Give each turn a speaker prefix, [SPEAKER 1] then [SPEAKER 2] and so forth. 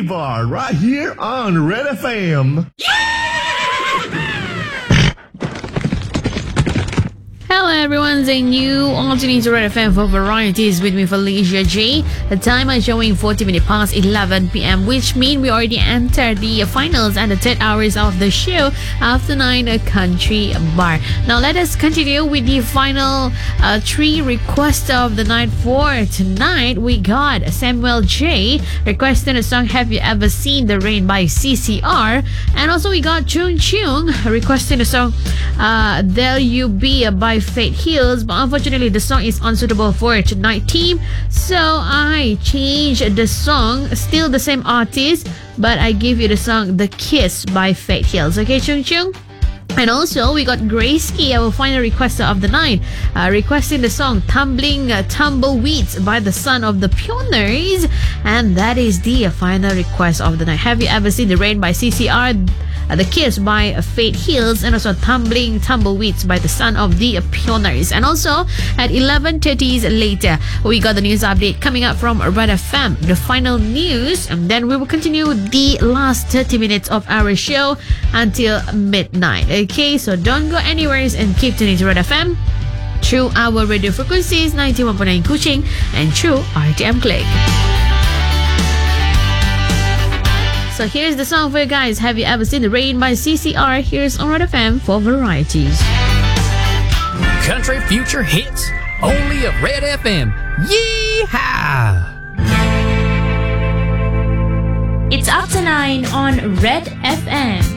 [SPEAKER 1] Boulevard right here on Red FM.
[SPEAKER 2] Hello everyone, Zane Yu, alternate to Red FM for varieties with me, Felicia J. The time is showing 40 minutes past 11 p.m., which means we already entered the finals and the third hours of the show after 9 Country Bar. Now let us continue with the final three requests of the night. For tonight, we got Samuel J requesting the song Have You Ever Seen the Rain by CCR, and also we got Chung Chung requesting the song There You Be by Fate Hills, but unfortunately the song is unsuitable for tonight team, so I changed the song, still the same artist, but I give you the song The Kiss by Fate Hills. Okay, Chung Chung? And also, we got Grace Key, our final requester of the night, requesting the song Tumbling Tumbleweeds by the Son of the Pioneers. And that is the final request of the night. Have You Ever Seen the Rain by CCR, The Kiss by Fate Hills, and also Tumbling Tumbleweeds by the Son of the Pioneers. And also, at 11:30 later, we got the news update coming up from Red FM, the final news. And then we will continue the last 30 minutes of our show until midnight. Okay, so don't go anywhere and keep tuning to Red FM through our radio frequencies 91.9 Kuching and through RTM Click. So here's the song for you guys. Have You Ever Seen the Rain by CCR? Here's on Red FM for varieties.
[SPEAKER 3] Country Future Hits, only at Red FM. Yeehaw!
[SPEAKER 4] It's up to 9 on Red FM.